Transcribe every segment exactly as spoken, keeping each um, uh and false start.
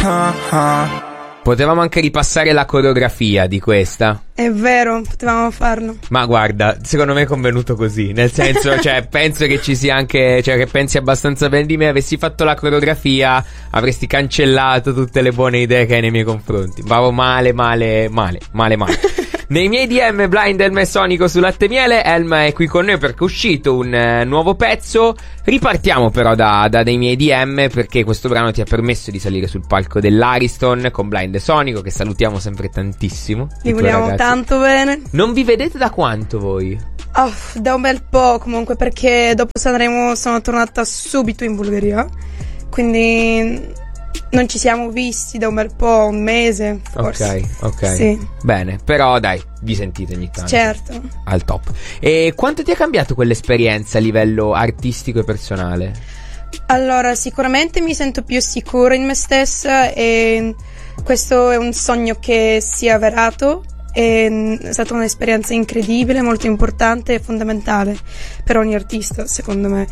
Potevamo anche ripassare la coreografia di questa. È vero, potevamo farlo. Ma guarda, secondo me è convenuto così. Nel senso, cioè, penso che ci sia anche, cioè, che pensi abbastanza bene di me. Avessi fatto la coreografia, avresti cancellato tutte le buone idee che hai nei miei confronti. Bravo, male, male, male, male, male. Nei miei D M Blind, Elma e Sonico su Latte Miele. Elma è qui con noi perché è uscito un uh, nuovo pezzo. Ripartiamo però da, da dei miei D M, perché questo brano ti ha permesso di salire sul palco dell'Ariston con Blind e Sonico, che salutiamo sempre tantissimo. Li vogliamo tanto bene. Non vi vedete da quanto voi? Oh, da un bel po' comunque, perché dopo Sanremo sono tornata subito in Bulgaria. Quindi non ci siamo visti da un bel po', un mese forse. Ok, ok. Sì. Bene, però dai, vi sentite ogni tanto. Certo. Al top. E quanto ti ha cambiato quell'esperienza a livello artistico e personale? Allora, sicuramente mi sento più sicura in me stessa e questo è un sogno che si è avverato. È stata un'esperienza incredibile, molto importante e fondamentale per ogni artista, secondo me.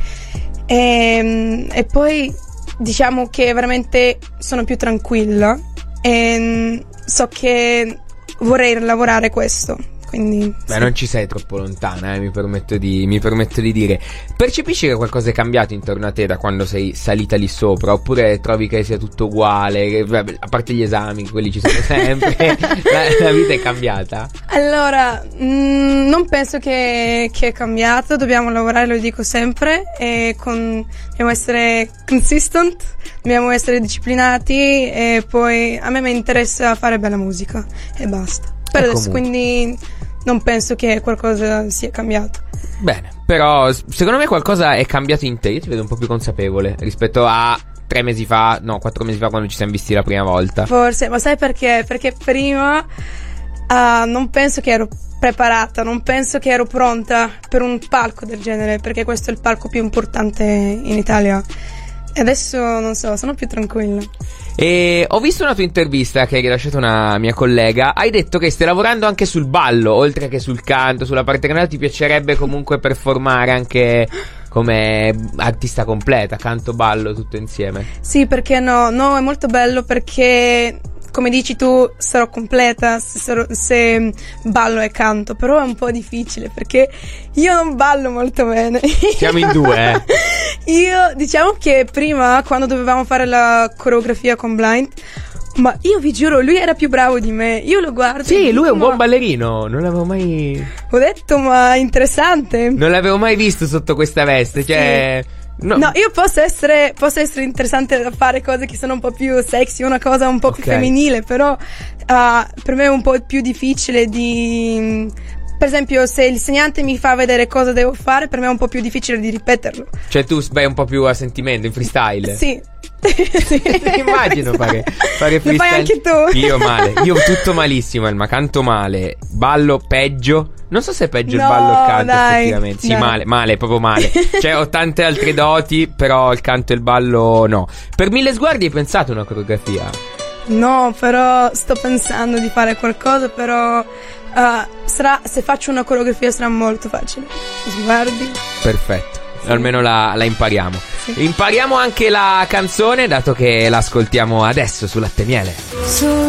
E, e poi diciamo che veramente sono più tranquilla e so che vorrei lavorare questo. Quindi beh, sì. Non ci sei troppo lontana, eh, mi permetto di mi permetto di dire. Percepisci che qualcosa è cambiato intorno a te da quando sei salita lì sopra? Oppure trovi che sia tutto uguale? Che, vabbè, a parte gli esami, quelli ci sono sempre. la, la vita è cambiata? Allora, mh, non penso che, che è cambiato. Dobbiamo lavorare, lo dico sempre. E con, dobbiamo essere consistent, dobbiamo essere disciplinati. E poi a me mi interessa fare bella musica e basta. Per adesso, quindi non penso che qualcosa sia cambiato. Bene, però secondo me qualcosa è cambiato in te. Io ti vedo un po' più consapevole rispetto a tre mesi fa, no, quattro mesi fa, quando ci siamo visti la prima volta. Forse, ma sai perché? Perché prima uh, non penso che ero preparata, non penso che ero pronta per un palco del genere, perché questo è il palco più importante in Italia. E adesso, non so, sono più tranquilla. E ho visto una tua intervista che hai rilasciato una mia collega. Hai detto che stai lavorando anche sul ballo, oltre che sul canto, sulla parte canale. Ti piacerebbe comunque performare anche come artista completa, canto, ballo, tutto insieme? Sì, perché no? No, è molto bello perché, come dici tu, sarò completa se, sarò, se ballo e canto. Però è un po' difficile perché io non ballo molto bene. Siamo in due, eh. Io, diciamo che prima, quando dovevamo fare la coreografia con Blind, ma io vi giuro, lui era più bravo di me. Io lo guardo. Sì, lui è un ma... buon ballerino. Non l'avevo mai... Ho detto, ma interessante. Non l'avevo mai visto sotto questa veste. Cioè... Sì. No. no, io posso essere, posso essere interessante da fare cose che sono un po' più sexy, una cosa un po' okay. più femminile, però uh, per me è un po' più difficile di... Per esempio, se l'insegnante mi fa vedere cosa devo fare, per me è un po' più difficile di ripeterlo. Cioè tu vai un po' più a sentimento, in freestyle. Sì. Sì. Immagino fare, fare freestyle. Lo fai anche tu. Io male, io tutto malissimo, Elma, canto male, ballo peggio. Non so se è peggio no, il ballo o il canto, dai, effettivamente. Sì, dai. male, male, proprio male. Cioè ho tante altre doti, però il canto e il ballo no. Per Mille Sguardi hai pensato a una coreografia? No, però sto pensando di fare qualcosa, però uh, sarà, se faccio una coreografia sarà molto facile. Sguardi. Perfetto, sì. Almeno la, la impariamo. Sì. Impariamo anche la canzone, dato che l'ascoltiamo adesso su Latte Miele.